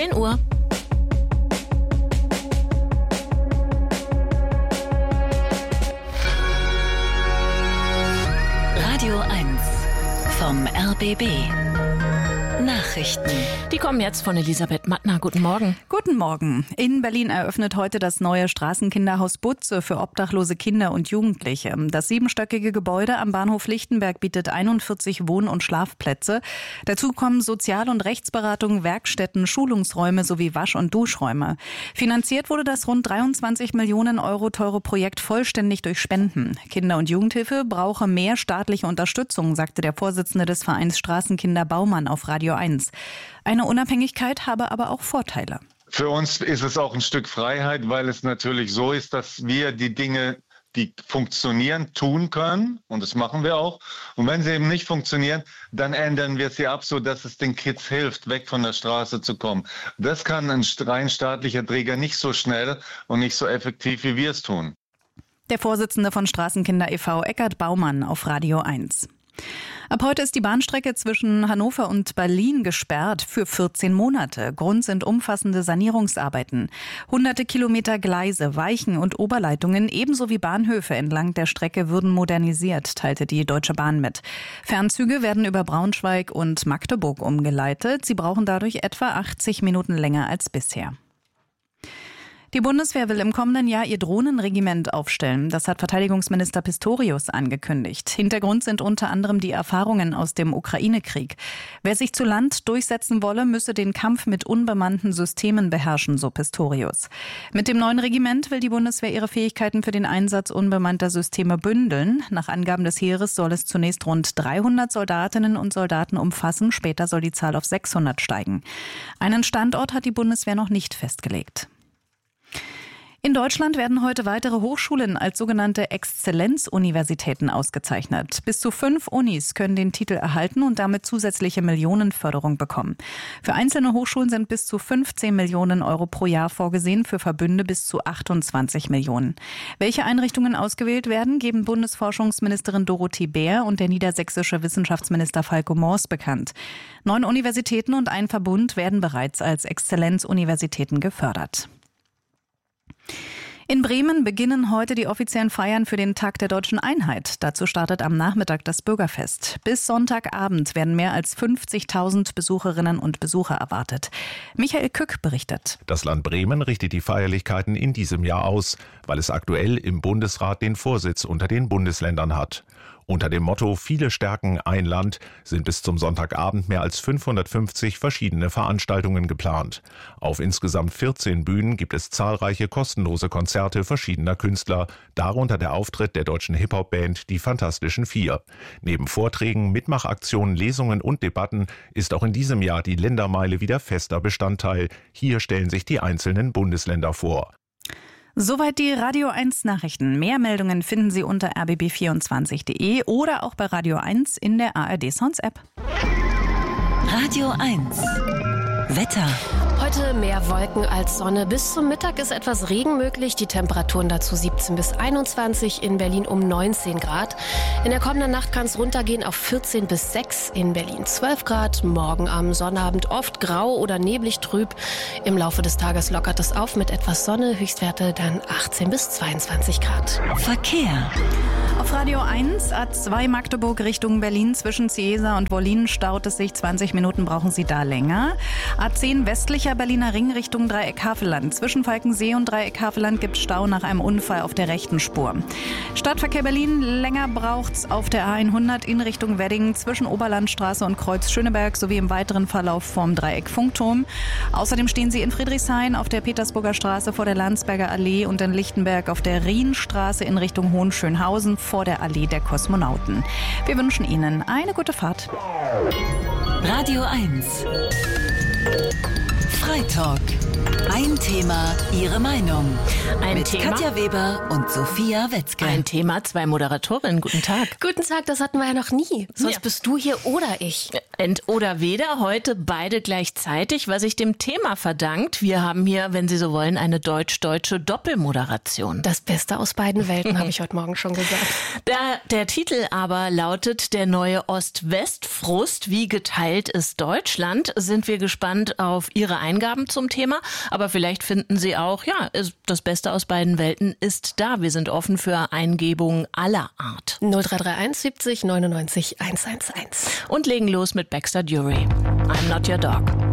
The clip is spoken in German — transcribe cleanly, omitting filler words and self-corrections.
10 Uhr. Radio 1 vom RBB. Nachrichten. Die kommen jetzt von Elisabeth Mattner. Guten Morgen. Guten Morgen. In Berlin eröffnet heute das neue Straßenkinderhaus Butze für obdachlose Kinder und Jugendliche. Das 7-stöckige Gebäude am Bahnhof Lichtenberg bietet 41 Wohn- und Schlafplätze. Dazu kommen Sozial- und Rechtsberatung, Werkstätten, Schulungsräume sowie Wasch- und Duschräume. Finanziert wurde das rund 23 Millionen Euro teure Projekt vollständig durch Spenden. Kinder- und Jugendhilfe brauche mehr staatliche Unterstützung, sagte der Vorsitzende des Vereins Straßenkinder Baumann auf Radio 1. Eine Unabhängigkeit habe aber auch Vorteile. Für uns ist es auch ein Stück Freiheit, weil es natürlich so ist, dass wir die Dinge, die funktionieren, tun können. Und das machen wir auch. Und wenn sie eben nicht funktionieren, dann ändern wir sie ab, sodass es den Kids hilft, weg von der Straße zu kommen. Das kann ein rein staatlicher Träger nicht so schnell und nicht so effektiv, wie wir es tun. Der Vorsitzende von Straßenkinder e.V. Eckart Baumann auf Radio 1. Ab heute ist die Bahnstrecke zwischen Hannover und Berlin gesperrt für 14 Monate. Grund sind umfassende Sanierungsarbeiten. Hunderte Kilometer Gleise, Weichen und Oberleitungen ebenso wie Bahnhöfe entlang der Strecke würden modernisiert, teilte die Deutsche Bahn mit. Fernzüge werden über Braunschweig und Magdeburg umgeleitet. Sie brauchen dadurch etwa 80 Minuten länger als bisher. Die Bundeswehr will im kommenden Jahr ihr Drohnenregiment aufstellen. Das hat Verteidigungsminister Pistorius angekündigt. Hintergrund sind unter anderem die Erfahrungen aus dem Ukraine-Krieg. Wer sich zu Land durchsetzen wolle, müsse den Kampf mit unbemannten Systemen beherrschen, so Pistorius. Mit dem neuen Regiment will die Bundeswehr ihre Fähigkeiten für den Einsatz unbemannter Systeme bündeln. Nach Angaben des Heeres soll es zunächst rund 300 Soldatinnen und Soldaten umfassen. Später soll die Zahl auf 600 steigen. Einen Standort hat die Bundeswehr noch nicht festgelegt. In Deutschland werden heute weitere Hochschulen als sogenannte Exzellenzuniversitäten ausgezeichnet. Bis zu 5 Unis können den Titel erhalten und damit zusätzliche Millionenförderung bekommen. Für einzelne Hochschulen sind bis zu 15 Millionen Euro pro Jahr vorgesehen, für Verbünde bis zu 28 Millionen. Welche Einrichtungen ausgewählt werden, geben Bundesforschungsministerin Dorothee Bär und der niedersächsische Wissenschaftsminister Falko Mors bekannt. 9 Universitäten und ein Verbund werden bereits als Exzellenzuniversitäten gefördert. In Bremen beginnen heute die offiziellen Feiern für den Tag der Deutschen Einheit. Dazu startet am Nachmittag das Bürgerfest. Bis Sonntagabend werden mehr als 50.000 Besucherinnen und Besucher erwartet. Michael Kück berichtet. Das Land Bremen richtet die Feierlichkeiten in diesem Jahr aus, weil es aktuell im Bundesrat den Vorsitz unter den Bundesländern hat. Unter dem Motto »Viele stärken ein Land« sind bis zum Sonntagabend mehr als 550 verschiedene Veranstaltungen geplant. Auf insgesamt 14 Bühnen gibt es zahlreiche kostenlose Konzerte verschiedener Künstler, darunter der Auftritt der deutschen Hip-Hop-Band Die Fantastischen Vier. Neben Vorträgen, Mitmachaktionen, Lesungen und Debatten ist auch in diesem Jahr die Ländermeile wieder fester Bestandteil. Hier stellen sich die einzelnen Bundesländer vor. Soweit die Radio 1 Nachrichten. Mehr Meldungen finden Sie unter rbb24.de oder auch bei Radio 1 in der ARD Sounds App. Radio 1 Wetter. Heute mehr Wolken als Sonne. Bis zum Mittag ist etwas Regen möglich. Die Temperaturen dazu 17 bis 21, in Berlin um 19 Grad. In der kommenden Nacht kann es runtergehen auf 14 bis 6, in Berlin 12 Grad. Morgen am Sonnabend oft grau oder neblig trüb. Im Laufe des Tages lockert es auf mit etwas Sonne. Höchstwerte dann 18 bis 22 Grad. Verkehr. Auf Radio 1, A2 Magdeburg Richtung Berlin zwischen Ciesa und Wollin staut es sich. 20 Minuten brauchen Sie da länger. A10 westlicher Berliner Ring Richtung Dreieck-Havelland. Zwischen Falkensee und Dreieck-Havelland gibt es Stau nach einem Unfall auf der rechten Spur. Stadtverkehr Berlin, länger braucht's auf der A100 in Richtung Wedding zwischen Oberlandstraße und Kreuz Schöneberg sowie im weiteren Verlauf vom Dreieck Funkturm. Außerdem stehen Sie in Friedrichshain auf der Petersburger Straße vor der Landsberger Allee und in Lichtenberg auf der Rienstraße in Richtung Hohenschönhausen vor der Allee der Kosmonauten. Wir wünschen Ihnen eine gute Fahrt. Radio 1 Freitalk. Ein Thema, Ihre Meinung. Mit Katja Weber und Sophia Wetzke. Ein Thema, 2 Moderatorinnen. Guten Tag. Guten Tag, das hatten wir ja noch nie. Sonst bist du hier oder ich. Oder weder, heute beide gleichzeitig, was sich dem Thema verdankt. Wir haben hier, wenn Sie so wollen, eine deutsch-deutsche Doppelmoderation. Das Beste aus beiden Welten, habe ich heute Morgen schon gesagt. Der Titel aber lautet der neue Ost-West-Frust. Wie geteilt ist Deutschland? Sind wir gespannt auf Ihre Eingaben zum Thema. Aber vielleicht finden Sie auch, das Beste aus beiden Welten ist da. Wir sind offen für Eingebungen aller Art. 0331 70 99 111. Und legen los mit Baxter Dury. I'm not your dog.